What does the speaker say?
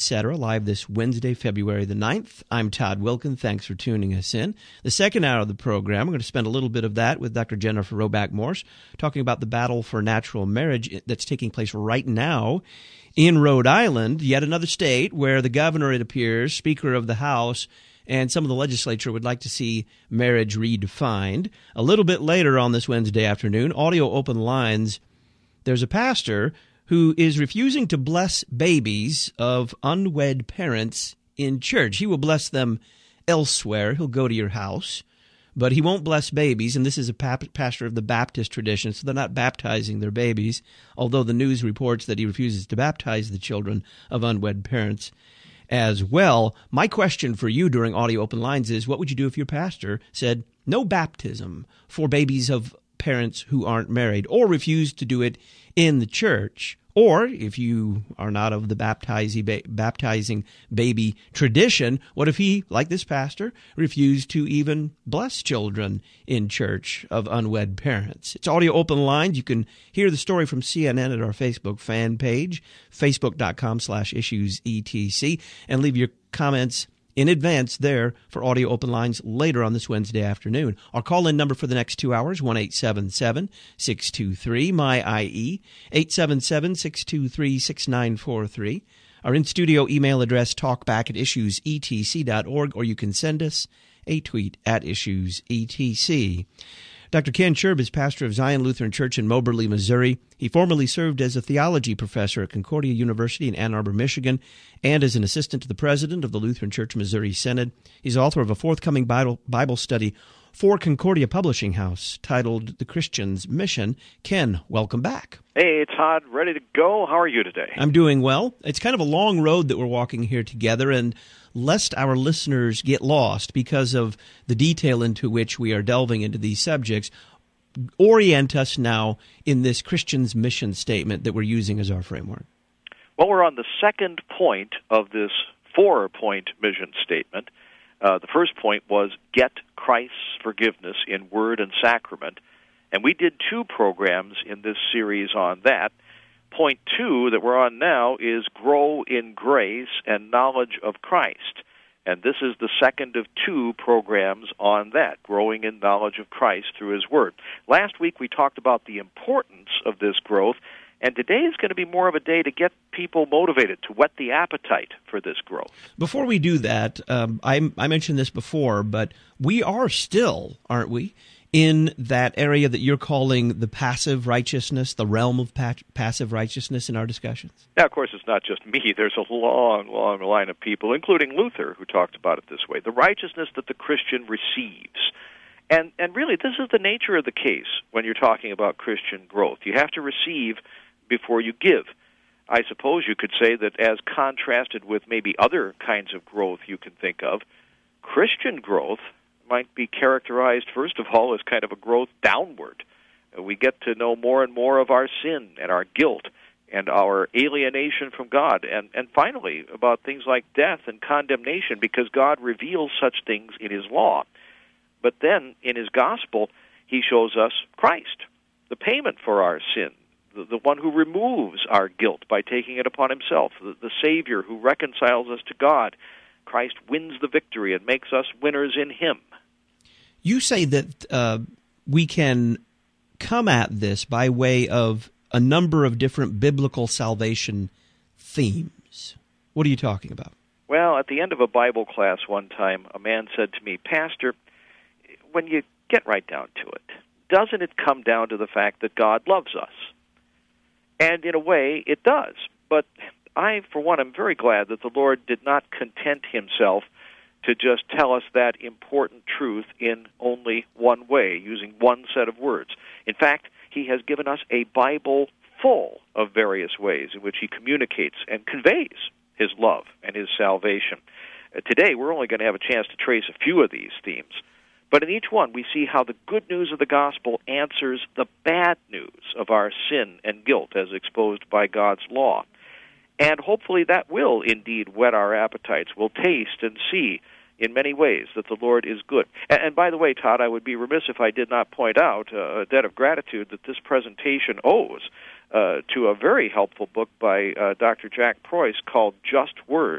etc., live this Wednesday, February the 9th. I'm Todd Wilkin. Thanks for tuning us in. The second hour of the program, we're going to spend a little bit of that with Dr. Jennifer Roback-Morse, talking about the battle for natural marriage that's taking place right now in Rhode Island, yet another state where the governor, it appears, Speaker of the House, and some of the legislature would like to see marriage redefined. A little bit later on this Wednesday afternoon, Audio Open Lines, there's a pastor who is refusing to bless babies of unwed parents in church. He will bless them elsewhere. He'll go to your house, but he won't bless babies, and this is a pastor of the Baptist tradition, so they're not baptizing their babies, although the news reports that he refuses to baptize the children of unwed parents as well. My question for you during Audio Open Lines is, what would you do if your pastor said no baptism for babies of parents who aren't married, or refused to do it in the church? Or, if you are not of the baptizing baby tradition, what if he, like this pastor, refused to even bless children in church of unwed parents? It's Audio Open Lines. You can hear the story from CNN at our Facebook fan page, facebook.com/issuesetc, and leave your comments in advance there for Audio Open Lines later on this Wednesday afternoon. Our call-in number for the next 2 hours, 1-877-623-MY-IE, 877-623-6943. Our in-studio email address, talkback@issuesetc.org, or you can send us a tweet at issuesetc. Dr. Ken Sherb is pastor of Zion Lutheran Church in Moberly, Missouri. He formerly served as a theology professor at Concordia University in Ann Arbor, Michigan, and as an assistant to the president of the Lutheran Church Missouri Synod. He's author of a forthcoming Bible study for Concordia Publishing House titled The Christian's Mission. Ken, welcome back. Hey, Todd, ready to go? How are you today? I'm doing well. It's kind of a long road that we're walking here together, and lest our listeners get lost because of the detail into which we are delving into these subjects, orient us now in this Christian's mission statement that we're using as our framework. Well, we're on the second point of this four-point mission statement. The first point was get Christ's forgiveness in word and sacrament, and we did 2 programs in this series on that. Point 2 that we're on now is grow in grace and knowledge of Christ. And this is the second of 2 programs on that, growing in knowledge of Christ through His Word. Last week we talked about the importance of this growth, and today is going to be more of a day to get people motivated, to whet the appetite for this growth. Before we do that, I mentioned this before, but we are still, aren't we, in that area that you're calling the passive righteousness, the realm of passive righteousness in our discussions? Now, of course, it's not just me. There's a long, long line of people, including Luther, who talked about it this way, the righteousness that the Christian receives. And really, this is the nature of the case when you're talking about Christian growth. You have to receive before you give. I suppose you could say that as contrasted with maybe other kinds of growth you can think of, Christian growth might be characterized, first of all, as kind of a growth downward. We get to know more and more of our sin and our guilt and our alienation from God, and finally, about things like death and condemnation, because God reveals such things in His law. But then, in His gospel, He shows us Christ, the payment for our sin, the one who removes our guilt by taking it upon Himself, the Savior who reconciles us to God. Christ wins the victory and makes us winners in Him. You say that we can come at this by way of a number of different biblical salvation themes. What are you talking about? Well, at the end of a Bible class one time, a man said to me, Pastor, when you get right down to it, doesn't it come down to the fact that God loves us? And in a way, it does. But I, for one, am very glad that the Lord did not content Himself to just tell us that important truth in only one way, using one set of words. In fact, He has given us a Bible full of various ways in which He communicates and conveys His love and His salvation. Today, we're only going to have a chance to trace a few of these themes. But in each one, we see how the good news of the gospel answers the bad news of our sin and guilt as exposed by God's law. And hopefully that will indeed whet our appetites. We'll taste and see in many ways that the Lord is good. And by the way, Todd, I would be remiss if I did not point out a debt of gratitude that this presentation owes to a very helpful book by Dr. Jack Preuss called Just Words.